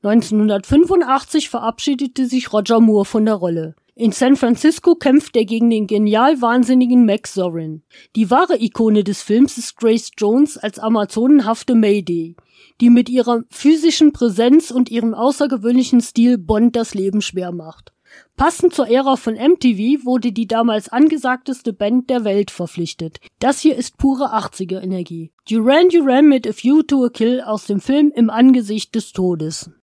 1985 verabschiedete sich Roger Moore von der Rolle. In San Francisco kämpft er gegen den genial wahnsinnigen Max Zorin. Die wahre Ikone des Films ist Grace Jones als amazonenhafte Mayday, die mit ihrer physischen Präsenz und ihrem außergewöhnlichen Stil Bond das Leben schwer macht. Passend zur Ära von MTV wurde die damals angesagteste Band der Welt verpflichtet. Das hier ist pure 80er-Energie. Duran Duran mit A View to a Kill aus dem Film Im Angesicht des Todes.